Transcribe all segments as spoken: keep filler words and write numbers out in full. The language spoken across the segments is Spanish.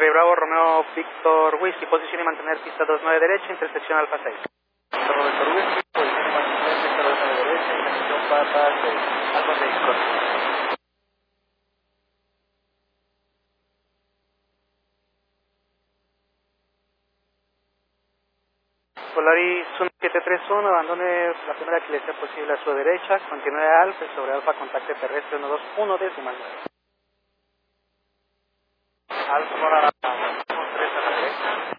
X-Ray Bravo, Romeo Víctor Whisky, posición y mantener pista dos nueve derecha, intersección Alfa seis. Romeo Víctor Whisky, posición y mantener pista dos nueve derecha, intersección Alfa seis. Alfa seis, correcto. Polaris uno siete tres uno, abandone la primera que le sea posible a su derecha, continúe a Alfa y sobre Alfa contacte terrestre uno dos uno decimal nueve. Alfa para uno tres a la derecha.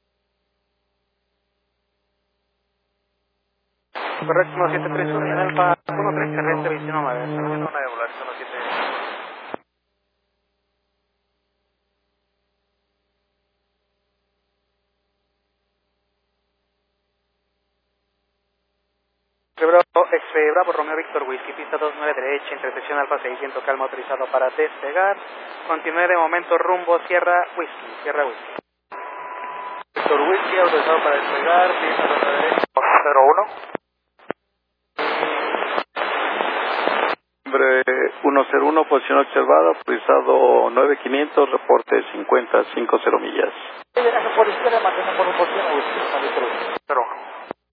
Correcto, uno siete tres uno, en Alfa uno tres terrestre veintiuno nueve. uno nueve, Polaris uno siete. Bravo, X-Ray Bravo, Romeo Víctor Whisky, pista dos nueve derecha, intersección Alfa seis, viento calma autorizado para despegar. Continúe de momento rumbo Sierra Whisky, Sierra Whisky. Víctor Whisky, autorizado para despegar, pista dos nueve derecha. cero uno. Nombre uno cero uno, posición observada, autorizado nueve quinientos, reporte cincuenta cincuenta millas. Viaje por izquierda, mantenemos por un posición, Whisky, cero uno.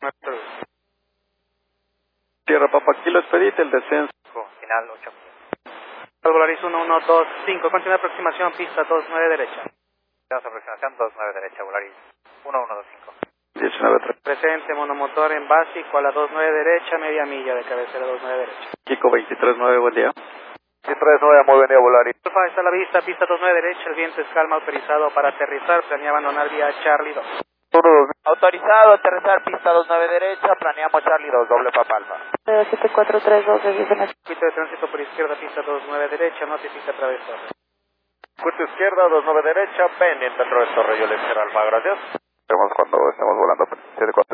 Tierra Papa Kilo, expedite el descenso. Final ocho. Polaris uno uno dos cinco, continúa aproximación, pista dos nueve derecha. Tenemos aproximación dos nueve derecha, Polaris uno uno dos cinco. diecinueve tres. Presente, monomotor en básico a la dos nueve derecha, media milla de cabecera dos nueve derecha. Kiko veintitrés nueve, buen día. veintitrés nueve, muy buen día, Polaris. Alfa está a la vista, pista dos nueve derecha, el viento es calma autorizado para aterrizar, planea abandonar vía Charlie dos. Autorizado, aterrizar, pista dos nueve derecha, planeamos Charlie dos, doble Papa Alfa. siete cuatro tres dos, Circuito de tránsito por izquierda, pista dos nueve derecha, notifica travesor. Circuito izquierda, dos nueve derecha, pendiente al travesor, Rayo Lexer Alfa, gracias. Vemos cuando estemos volando. siete cuatro.